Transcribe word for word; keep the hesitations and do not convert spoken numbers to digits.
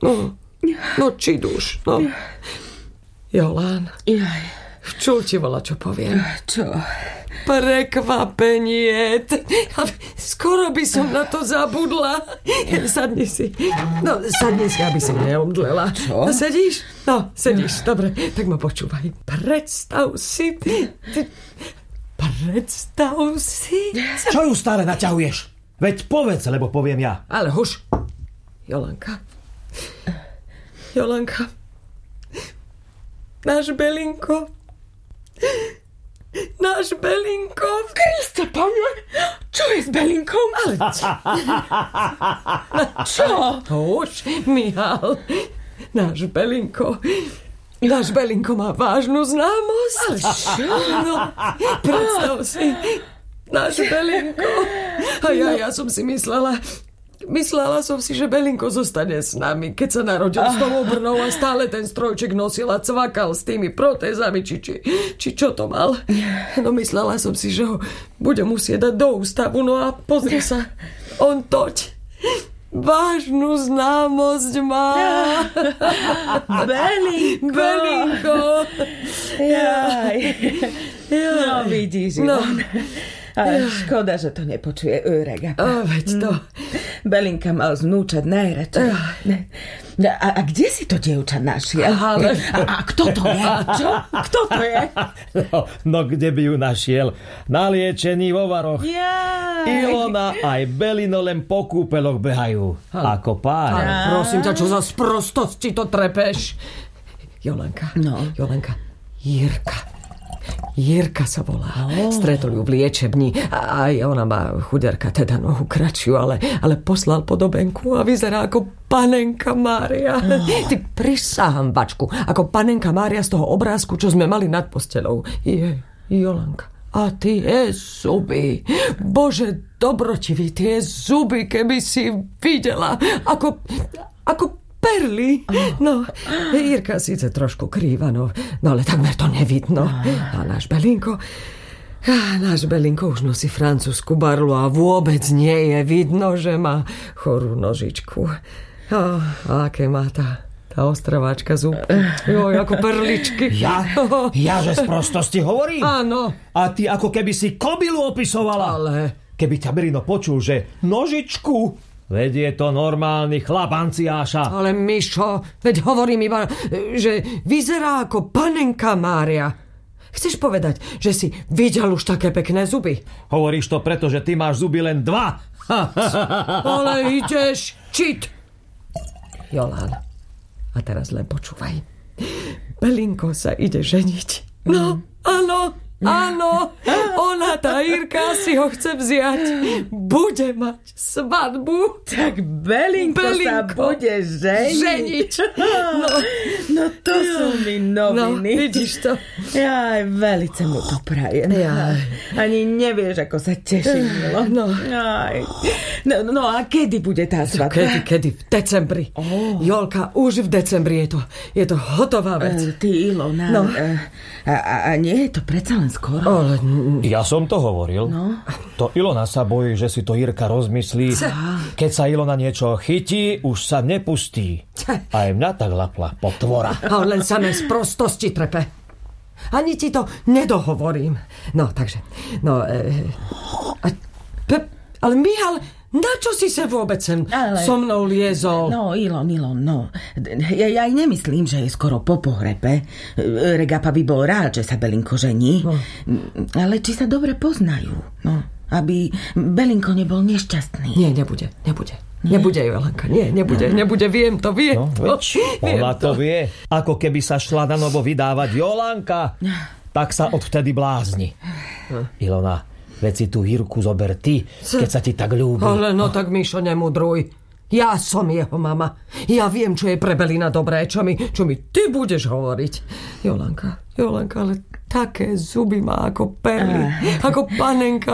No, no či duš, no. Jolán. Jaj. Včul ti vola, čo poviem. Čo? Prekvapenie. Skoro by som na to zabudla. Sadni si. No, sadni si, aby si neomdlela. Čo? No, sedíš? No, sedíš. Dobre, tak ma počúvaj. Predstav si. Predstav si. Čo ju stále naťahuješ? Veď povedz, lebo poviem ja. Ale huš. Jolanka. Jolanka. Náš Belinko. Náš Belinko. Kriste, pane, čo je s Belinkom? Ale čo? Už, Michal. Náš Belinko. Náš Belinko má vážnu známosť. Ale čo? No, predstav si. Náš Belinko. A ja, ja som si myslela... Myslela som si, že Belinko zostane s nami, keď sa narodil s tou obrnou a stále ten strojček nosil a cvakal s tými protézami, či, či, či čo to mal. No myslela som si, že ho bude musieť dať do ústavu, no a pozri sa, on toť. Vážnu známosť má. Belinko. Belinko. Jaj. Jaj. No vidíš, No. Ivan. Ale škoda, že to nepočuje Örega. A veď to. Belinka mal znúčať najradšej. A, a kde si to dievča našiel? Ale... A, a kto to je? Čo? Kto to je? No, no kde by ju našiel? Naliečený vo varoch. Jaj. Ilona aj Belino len po kúpeloch behajú. Ako páň. Ale prosím ťa, čo za sprostosti to trepeš? Jolanka. No. Jolanka. Jirka. Jirka sa volá. Oh. Stretol ju v liečebni. Aj ona má chuderka, teda nohu kratšiu, ale, ale poslal podobenku a vyzerá ako panenka Mária. Oh. Ty prisahám, bačku, ako panenka Mária z toho obrázku, čo sme mali nad posteľou. Je, Jolanka. A tie zuby. Bože, dobrotivý, tie zuby, keby si videla. Ako... ako perly. No, Jirka síce trošku krýva, no, no ale takmer to nevidno. A náš Belinko, á, náš Belinko už nosí francúzsku barlu a vôbec nie je vidno, že má chorú nožičku. A, a aké má tá, tá ostravačka zub. Joj, ako perličky. Ja? Ja, že z prostosti hovorím? Áno. A ty ako keby si kobylu opisovala. Ale... Keby ťa Belino počul, že nožičku... Veď je to normálny chlap, Anciáša. Ale Mišo, veď hovorím iba, že vyzerá ako panenka Mária. Chceš povedať, že si videl už také pekné zuby? Hovoríš to preto, že ty máš zuby len dva. Ale ideš čit. Jolán, a teraz len počúvaj. Belinko sa ide ženiť. No, áno. Áno, ona, tá Jirka, si ho chce vziať. Bude mať svadbu. Tak Belinko, Belinko sa bude ženiť. Ženiť. No, no to ja. Sú mi noviny. No, vidíš to. Ja velice mu to prajem. Ja. Ani nevieš, ako sa teším. No. No, no a kedy bude tá svadba? Kedy, kedy? V decembri. Oh. Jolka, už v decembri je to, je to hotová vec. Uh, ty, Ilona, no. uh, a, a, a nie je to predsa len skoro? Ale... Ja som to hovoril. No. To Ilona sa bojí, že si to Jirka rozmyslí. Keď sa Ilona niečo chytí, už sa nepustí. Aj mňa tak lapla potvora. A len samé z prostosti trepe. Ani ti to nedohovorím. No, takže... No, e, a, pe, ale Michal, na čo si sa vôbec sem ale... so mnou liezol? No, Ilon, Ilon, no. Ja, ja aj nemyslím, že je skoro po pohrebe. Regapa by bol rád, že sa Belinko žení. No. Ale či sa dobre poznajú. No, aby Belinko nebol nešťastný. Nie, nebude, nebude. Nie? Nebude, Jolanka, nie, nebude, no. nebude, viem to, viem no, to. Viem ona to vie. Ako keby sa šla na novo vydávať Jolanka, tak sa odvtedy blázni. Ilona, veď si tú Jirku zober ty, keď sa ti tak ľúbi. Ale no tak, Mišo, nemudruj. Ja som jeho mama. Ja viem, čo je pre Belina dobré, čo mi, čo mi ty budeš hovoriť. Jolanka, Jolanka, ale také zuby má ako perly, ako panenka